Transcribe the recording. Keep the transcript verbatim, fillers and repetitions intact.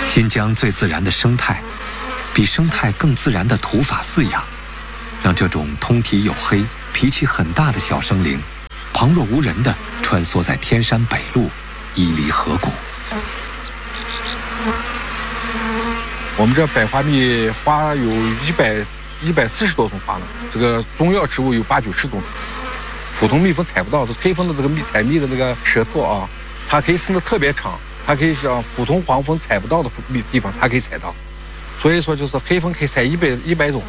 新疆最自然的生态，比生态更自然的土法饲养，让这种通体黝黑、脾气很大的小生灵，旁若无人地穿梭在天山北麓，屹立河谷。 我们这百花蜜花有一百一百四十多种花呢，这个中药植物有八九十种，普通蜜蜂采不到。这黑蜂的这个蜜采蜜的那个舌头啊，它可以伸得特别长，它可以像普通黄蜂采不到的蜜地方，它可以采到。所以说，就是黑蜂可以采一百一百种花。